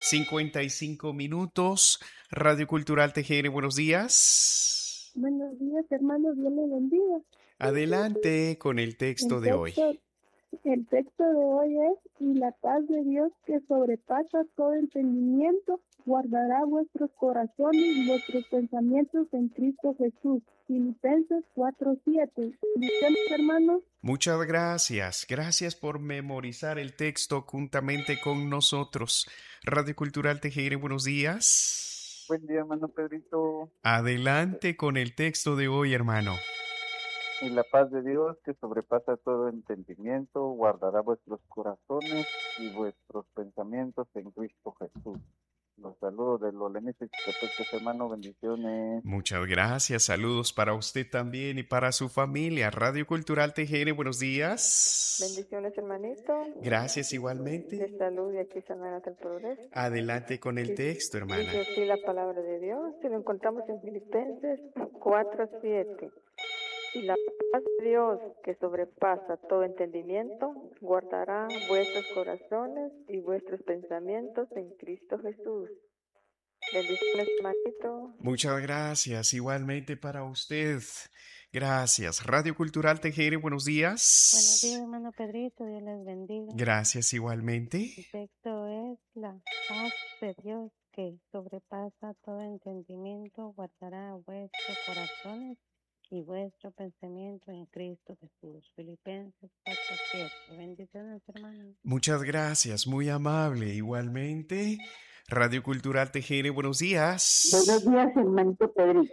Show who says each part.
Speaker 1: 55 minutos. Radio Cultural TGR, buenos días.
Speaker 2: Buenos días, hermano, Dios le bendiga.
Speaker 1: Adelante con el texto
Speaker 2: El
Speaker 1: de hoy.
Speaker 2: texto, el texto de hoy es: y la paz de Dios, que sobrepasa todo entendimiento, guardará vuestros corazones y vuestros pensamientos en Cristo Jesús. Filipenses 4:7. Iniciamos, hermanos.
Speaker 1: Muchas gracias. Gracias por memorizar el texto juntamente con nosotros. Radio Cultural TGR, buenos días.
Speaker 3: Buen día, hermano Pedrito.
Speaker 1: Adelante con el texto de hoy, hermano.
Speaker 3: Y la paz de Dios, que sobrepasa todo entendimiento, guardará vuestros corazones y vuestros pensamientos en Cristo Jesús. Los saludos de los Leneses y hermano, bendiciones.
Speaker 1: Muchas gracias. Saludos para usted también y para su familia. Radio Cultural TGR, buenos días.
Speaker 4: Bendiciones, hermanito.
Speaker 1: Gracias igualmente.
Speaker 4: De salud y aquí Hermanas del Progreso.
Speaker 1: Adelante con el texto, hermana.
Speaker 4: Dice así la palabra de Dios, y lo encontramos en Filipenses 4:7. Y la paz de Dios, que sobrepasa todo entendimiento, guardará vuestros corazones y vuestros pensamientos en Cristo Jesús. Bendiciones, hermanito.
Speaker 1: Muchas gracias. Igualmente para usted. Gracias. Radio Cultural TGR, buenos días.
Speaker 5: Buenos días, hermano Pedrito. Dios les bendiga.
Speaker 1: Gracias igualmente.
Speaker 5: El texto es: la paz de Dios, que sobrepasa todo entendimiento, guardará vuestros corazones y vuestro pensamiento en Cristo Jesús. Filipenses 4:7. Bendiciones, hermano.
Speaker 1: Muchas gracias, muy amable. Igualmente, Radio Cultural TGR, buenos días.
Speaker 6: Buenos días, hermanito Pedrito.